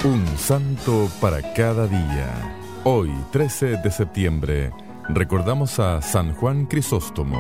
Un santo para cada día. Hoy, 13 de septiembre, recordamos a San Juan Crisóstomo.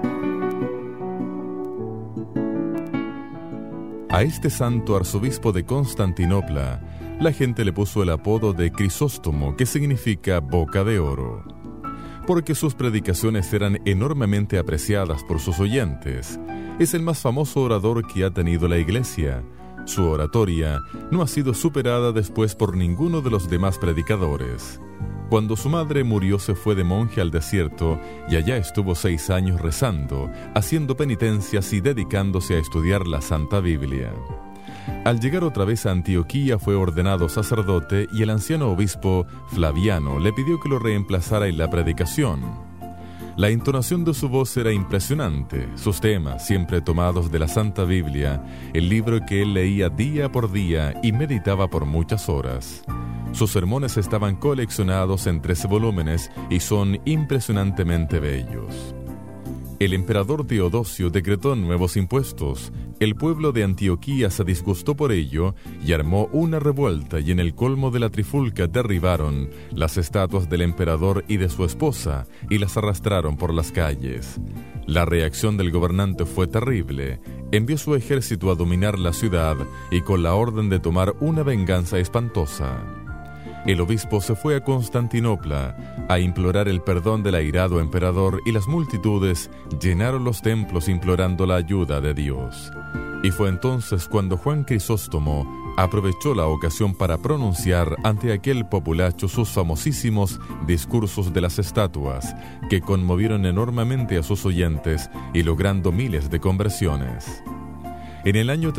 A este santo arzobispo de Constantinopla, la gente le puso el apodo de Crisóstomo, que significa boca de oro, porque sus predicaciones eran enormemente apreciadas por sus oyentes. Es el más famoso orador que ha tenido la Iglesia. Su oratoria no ha sido superada después por ninguno de los demás predicadores. Cuando su madre murió, se fue de monje al desierto y allá estuvo 6 años rezando, haciendo penitencias y dedicándose a estudiar la Santa Biblia. Al llegar otra vez a Antioquía, fue ordenado sacerdote y el anciano obispo Flaviano le pidió que lo reemplazara en la predicación. La entonación de su voz era impresionante, sus temas, siempre tomados de la Santa Biblia, el libro que él leía día por día y meditaba por muchas horas. Sus sermones estaban coleccionados en 13 volúmenes y son impresionantemente bellos. El emperador Teodosio decretó nuevos impuestos. El pueblo de Antioquía se disgustó por ello y armó una revuelta, y en el colmo de la trifulca derribaron las estatuas del emperador y de su esposa y las arrastraron por las calles. La reacción del gobernante fue terrible. Envió su ejército a dominar la ciudad y con la orden de tomar una venganza espantosa. El obispo se fue a Constantinopla a implorar el perdón del airado emperador y las multitudes llenaron los templos implorando la ayuda de Dios. Y fue entonces cuando Juan Crisóstomo aprovechó la ocasión para pronunciar ante aquel populacho sus famosísimos discursos de las estatuas, que conmovieron enormemente a sus oyentes y logrando miles de conversiones. En el año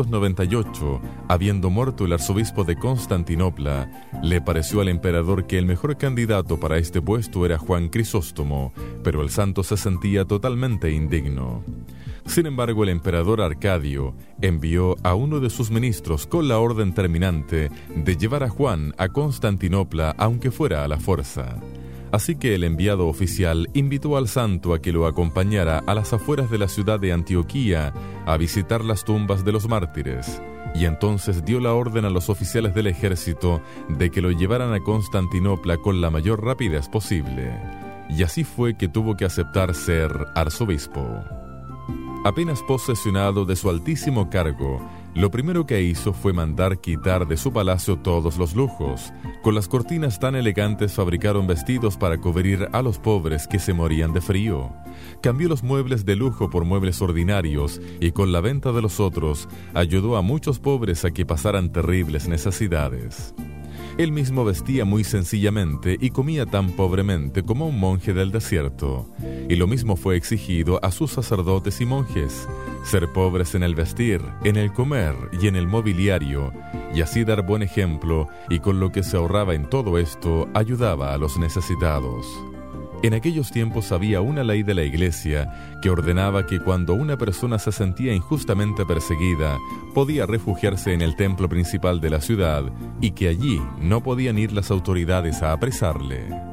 398, habiendo muerto el arzobispo de Constantinopla, le pareció al emperador que el mejor candidato para este puesto era Juan Crisóstomo, pero el santo se sentía totalmente indigno. Sin embargo, el emperador Arcadio envió a uno de sus ministros con la orden terminante de llevar a Juan a Constantinopla, aunque fuera a la fuerza. Así que el enviado oficial invitó al santo a que lo acompañara a las afueras de la ciudad de Antioquía a visitar las tumbas de los mártires, y entonces dio la orden a los oficiales del ejército de que lo llevaran a Constantinopla con la mayor rapidez posible. Y así fue que tuvo que aceptar ser arzobispo. Apenas posesionado de su altísimo cargo, lo primero que hizo fue mandar quitar de su palacio todos los lujos. Con las cortinas tan elegantes fabricaron vestidos para cubrir a los pobres que se morían de frío. Cambió los muebles de lujo por muebles ordinarios y con la venta de los otros ayudó a muchos pobres a que pasaran terribles necesidades. Él mismo vestía muy sencillamente y comía tan pobremente como un monje del desierto. Y lo mismo fue exigido a sus sacerdotes y monjes: ser pobres en el vestir, en el comer y en el mobiliario, y así dar buen ejemplo, y con lo que se ahorraba en todo esto ayudaba a los necesitados. En aquellos tiempos había una ley de la Iglesia que ordenaba que cuando una persona se sentía injustamente perseguida, podía refugiarse en el templo principal de la ciudad y que allí no podían ir las autoridades a apresarle.